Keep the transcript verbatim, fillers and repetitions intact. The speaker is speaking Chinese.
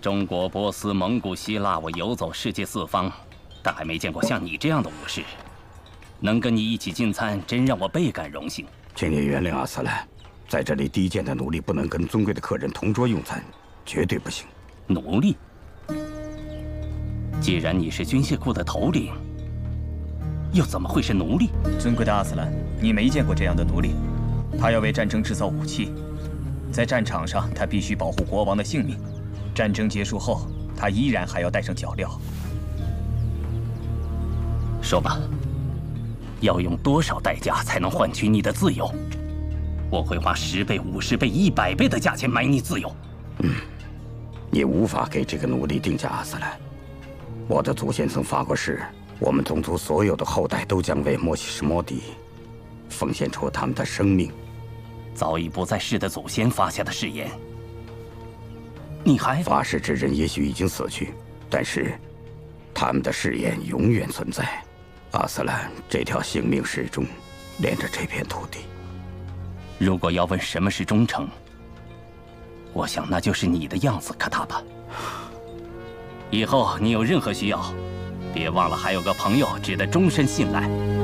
中国、波斯、蒙古、希腊，我游走世界四方，但还没见过像你这样的武士。能跟你一起进餐，真让我倍感荣幸。 请你原谅阿斯兰，在这里低贱的奴隶不能跟尊贵的客人同桌用餐，绝对不行。 奴隶？既然你是军械库的头领，又怎么会是奴隶？ 尊贵的阿斯兰，你没见过这样的奴隶。他要为战争制造武器，在战场上他必须保护国王的性命。战争结束后，他依然还要带上脚镣。 说吧，要用多少代价才能换取你的自由？我会花十倍、五十倍、一百倍的价钱买你自由。 嗯，你无法给这个奴隶定价，阿斯兰。我的祖先曾发过誓，我们种族所有的后代都将为莫西什摩迪奉献出他们的生命。 早已不在世的祖先发下的誓言，你还发誓之人也许已经死去，但是他们的誓言永远存在。阿斯兰，这条性命始终连着这片土地。 如果要问什么是忠诚，我想那就是你的样子，卡塔巴。以后你有任何需要，别忘了还有个朋友值得终身信赖。